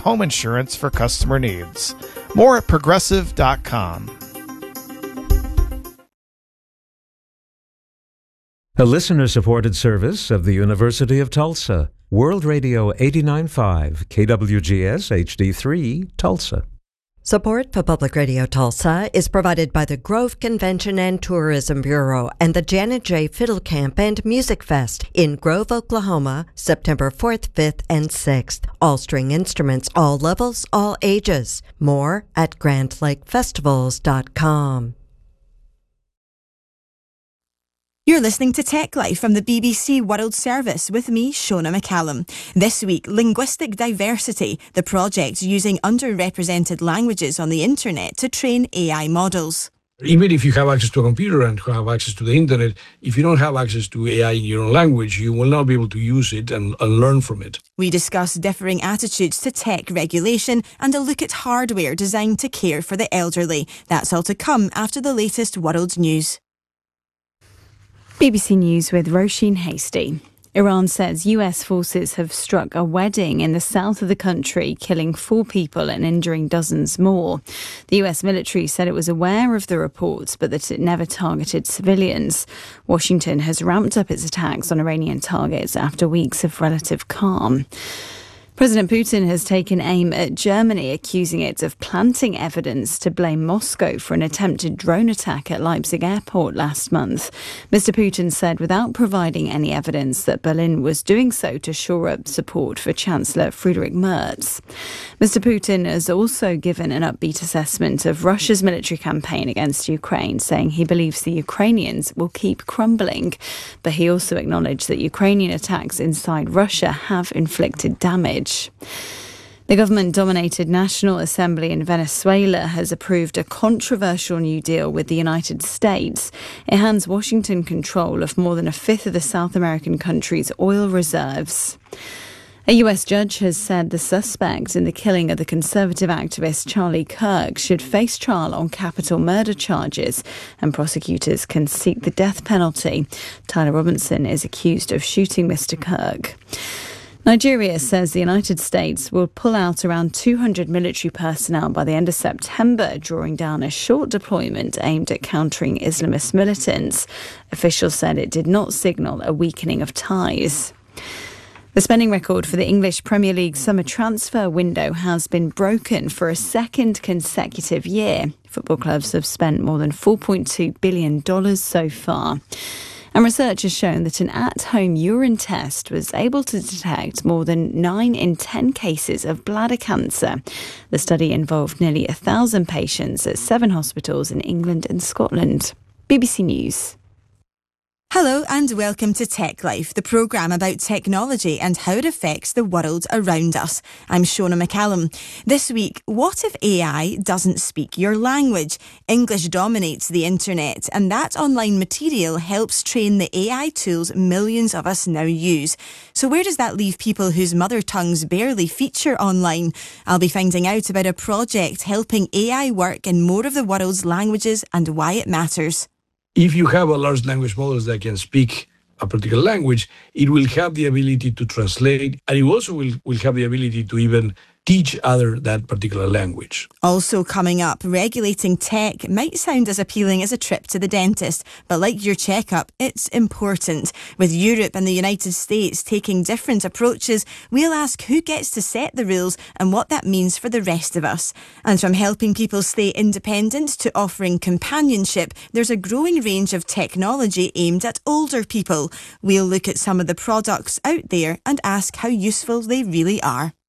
home insurance for customer needs. More at Progressive.com. A listener-supported service of the University of Tulsa. World Radio 89.5, KWGS HD3, Tulsa. Support for Public Radio Tulsa is provided by the Grove Convention and Tourism Bureau and the Janet J. Fiddle Camp and Music Fest in Grove, Oklahoma, September 4th, 5th, and 6th. All string instruments, all levels, all ages. More at GrandLakeFestivals.com. You're listening to Tech Life from the BBC World Service with me, Shona McCallum. This week, Linguistic Diversity, the project using underrepresented languages on the internet to train AI models. Even if you have access to a computer and have access to the internet, if you don't have access to AI in your own language, you will not be able to use it and learn from it. We discuss differing attitudes to tech regulation and a look at hardware designed to care for the elderly. That's all to come after the latest world news. BBC News with Roisin Hasty. Iran says US forces have struck a wedding in the south of the country, killing 4 people and injuring dozens more. The US military said it was aware of the reports, but that it never targeted civilians. Washington has ramped up its attacks on Iranian targets after weeks of relative calm. President Putin has taken aim at Germany, accusing it of planting evidence to blame Moscow for an attempted drone attack at Leipzig airport last month. Mr. Putin said without providing any evidence that Berlin was doing so to shore up support for Chancellor Friedrich Merz. Mr. Putin has also given an upbeat assessment of Russia's military campaign against Ukraine, saying he believes the Ukrainians will keep crumbling. But he also acknowledged that Ukrainian attacks inside Russia have inflicted damage. The government-dominated National Assembly in Venezuela has approved a controversial new deal with the United States. It hands Washington control of more than a fifth of the South American country's oil reserves. A US judge has said the suspect in the killing of the conservative activist Charlie Kirk should face trial on capital murder charges, and prosecutors can seek the death penalty. Tyler Robinson is accused of shooting Mr. Kirk. Nigeria says the United States will pull out around 200 military personnel by the end of September, drawing down a short deployment aimed at countering Islamist militants. Officials said it did not signal a weakening of ties. The spending record for the English Premier League summer transfer window has been broken for a second consecutive year. Football clubs have spent more than $4.2 billion so far. And research has shown that an at-home urine test was able to detect more than 9 in 10 cases of bladder cancer. The study involved nearly 1,000 patients at 7 hospitals in England and Scotland. BBC News. Hello and welcome to Tech Life, the programme about technology and how it affects the world around us. I'm Shona McCallum. This week, what if AI doesn't speak your language? English dominates the internet, and that online material helps train the AI tools millions of us now use. So where does that leave people whose mother tongues barely feature online? I'll be finding out about a project helping AI work in more of the world's languages and why it matters. If you have a large language model that can speak a particular language, it will have the ability to translate, and it also will have the ability to even teach other that particular language. Also coming up, regulating tech might sound as appealing as a trip to the dentist, but like your checkup, it's important. With Europe and the United States taking different approaches, we'll ask who gets to set the rules and what that means for the rest of us. And from helping people stay independent to offering companionship, there's a growing range of technology aimed at older people. We'll look at some of the products out there and ask how useful they really are.